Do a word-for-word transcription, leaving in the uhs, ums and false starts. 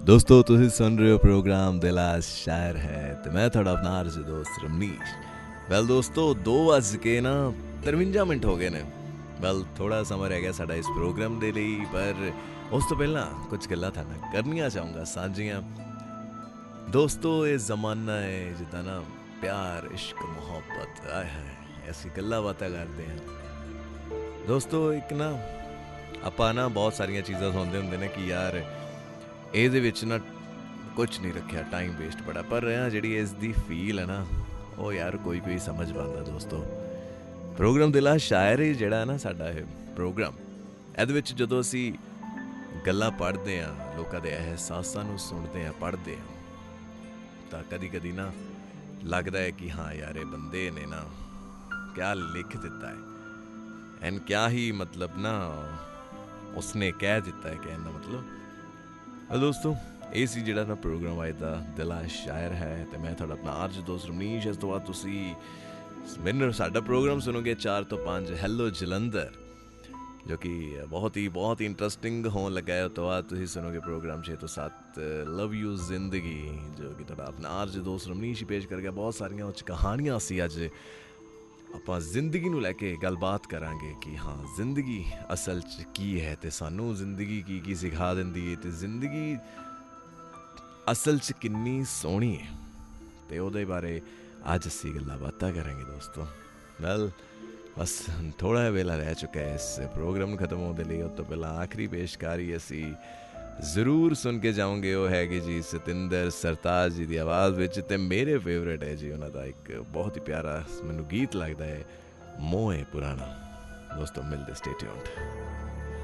ਦੋਸਤੋ ਤੁਸੀਂ ਸੁਣ ਰਹੇ ਹੋ ਪ੍ਰੋਗਰਾਮ ਦਿਲ ਆ ਸ਼ਾਇਰ ਹੈ ਤੇ ਮੈਂ ਤੁਹਾਡਾ ਆਪਣਾ ਅਰਜ਼ ਦੋਸਤ ਰਮਨੀਸ਼। ਵੈਲ ਦੋਸਤੋ ਦੋ ਵੱਜ ਕੇ ਨਾ ਤਰਵੰਜਾ ਮਿੰਟ ਹੋ ਗਏ ਨੇ। ਵੈਲ ਥੋੜਾ ਸਮਾਂ ਰਹਿ ਗਿਆ ਸਾਡਾ ਇਸ ਪ੍ਰੋਗਰਾਮ ਦੇ ਲਈ, ਪਰ ਉਸ ਤੋਂ ਪਹਿਲਾਂ ਕੁਝ ਗੱਲਾਂ ਤੁਹਾਨੂੰ ਕਰਨੀਆਂ ਚਾਹੂੰਗਾ ਸਾਂਝੀਆਂ। ਦੋਸਤੋ ਇਹ ਜ਼ਮਾਨਾ ਹੈ ਜਿੱਦਾਂ ਨਾ ਪਿਆਰ ਇਸ਼ਕ ਮੁਹੱਬਤ ਆਏ ਹੈ ਅਸੀਂ ਗੱਲਾਂ ਬਾਤਾਂ ਕਰਦੇ ਹਾਂ। ਦੋਸਤੋ ਇੱਕ ਨਾ ਆਪਾਂ ਨਾ ਬਹੁਤ ਸਾਰੀਆਂ ਚੀਜ਼ਾਂ ਸੁਣਦੇ ਹੁੰਦੇ ਨੇ ਕਿ ਯਾਰ ਇਹਦੇ ਵਿੱਚ ਨਾ ਕੁਛ ਨਹੀਂ ਰੱਖਿਆ, ਟਾਈਮ ਵੇਸਟ ਬੜਾ, ਪਰ ਆ ਜਿਹੜੀ ਇਸ ਦੀ ਫੀਲ ਹੈ ਨਾ ਉਹ ਯਾਰ ਕੋਈ ਕੋਈ ਸਮਝ ਪਾਉਂਦਾ। ਦੋਸਤੋ ਪ੍ਰੋਗਰਾਮ ਦਿਲਾ ਸ਼ਾਇਰ ਹੀ ਜਿਹੜਾ ਨਾ ਸਾਡਾ ਇਹ ਪ੍ਰੋਗਰਾਮ, ਇਹਦੇ ਵਿੱਚ ਜਦੋਂ ਅਸੀਂ ਗੱਲਾਂ ਪੜ੍ਹਦੇ ਹਾਂ, ਲੋਕਾਂ ਦੇ ਅਹਿਸਾਸਾਂ ਨੂੰ ਸੁਣਦੇ ਹਾਂ, ਪੜ੍ਹਦੇ ਹਾਂ, ਤਾਂ ਕਦੀ ਕਦੀ ਨਾ ਲੱਗਦਾ ਹੈ ਕਿ ਹਾਂ ਯਾਰ ਇਹ ਬੰਦੇ ਨੇ ਨਾ ਕਿਆ ਲਿਖ ਦਿੱਤਾ ਹੈ ਐਨ ਕਿਆ ਹੀ ਮਤਲਬ ਨਾ ਉਸਨੇ ਕਹਿ ਦਿੱਤਾ ਹੈ। ਕਹਿਣ ਦਾ ਮਤਲਬ ਦੋਸਤੋ ਇਹ ਸੀ ਜਿਹੜਾ ਨਾ ਪ੍ਰੋਗਰਾਮ ਅੱਜ ਦਾ ਦਿਲ ਆ ਸ਼ਾਇਰ ਹੈ ਤੇ ਮੈਂ ਤੁਹਾਡਾ ਆਪਣਾ ਅਰਜ਼ ਦੋਸਤ ਰਮਨੀਸ਼। ਇਸ ਤੋਂ ਬਾਅਦ ਤੁਸੀਂ ਮੈਨੂੰ ਸਾਡਾ ਪ੍ਰੋਗਰਾਮ ਸੁਣੋਗੇ ਚਾਰ ਤੋਂ ਪੰਜ ਹੈਲੋ ਜਲੰਧਰ, ਜੋ ਕਿ ਬਹੁਤ ਹੀ ਬਹੁਤ ਹੀ ਇੰਟਰਸਟਿੰਗ ਹੋਣ ਲੱਗਾ ਹੈ। ਉਸ ਤੋਂ ਬਾਅਦ ਤੁਸੀਂ ਸੁਣੋਗੇ ਪ੍ਰੋਗਰਾਮ ਛੇ ਤੋਂ ਸੱਤ ਲਵ ਯੂ ਜ਼ਿੰਦਗੀ, ਜੋ ਕਿ ਤੁਹਾਡਾ ਆਪਣਾ ਅਰਜ਼ ਦੋਸਤ ਰਮਨੀਸ਼ ਹੀ ਪੇਸ਼ ਕਰ ਗਿਆ। ਬਹੁਤ ਸਾਰੀਆਂ ਉੱਚ ਕਹਾਣੀਆਂ ਸੀ। ਅੱਜ ਆਪਾਂ ਜ਼ਿੰਦਗੀ ਨੂੰ ਲੈ ਕੇ ਗੱਲਬਾਤ ਕਰਾਂਗੇ ਕਿ ਹਾਂ ਜ਼ਿੰਦਗੀ ਅਸਲ 'ਚ ਕੀ ਹੈ ਅਤੇ ਸਾਨੂੰ ਜ਼ਿੰਦਗੀ ਕੀ ਕੀ ਸਿਖਾ ਦਿੰਦੀ ਹੈ ਅਤੇ ਜ਼ਿੰਦਗੀ ਅਸਲ 'ਚ ਕਿੰਨੀ ਸੋਹਣੀ ਹੈ ਅਤੇ ਉਹਦੇ ਬਾਰੇ ਅੱਜ ਅਸੀਂ ਗੱਲਾਂ ਬਾਤਾਂ ਕਰਾਂਗੇ ਦੋਸਤੋ। ਵੈਲ ਬਸ ਥੋੜ੍ਹਾ ਜਿਹਾ ਵੇਲਾ ਰਹਿ ਚੁੱਕਾ ਹੈ ਇਸ ਪ੍ਰੋਗਰਾਮ ਨੂੰ ਖਤਮ ਹੋਣ ਦੇ ਲਈ। ਉਸ ਤੋਂ ਪਹਿਲਾਂ ਆਖਰੀ ਪੇਸ਼ਕਾਰੀ ਅਸੀਂ ਜ਼ਰੂਰ ਸੁਣ ਕੇ ਜਾਵਾਂਗੇ, ਉਹ ਹੈਗੀ ਜੀ ਸਤਿੰਦਰ ਸਰਤਾਜ ਜੀ ਦੀ ਆਵਾਜ਼ ਵਿੱਚ, ਅਤੇ ਮੇਰੇ ਫੇਵਰੇਟ ਹੈ ਜੀ ਉਹਨਾਂ ਦਾ ਇੱਕ ਬਹੁਤ ਹੀ ਪਿਆਰਾ ਮੈਨੂੰ ਗੀਤ ਲੱਗਦਾ ਹੈ ਮੋਹ ਹੈ ਪੁਰਾਣਾ। ਦੋਸਤੋ ਮਿਲਦੇ, ਸਟੇ ਟਿਊਨਡ।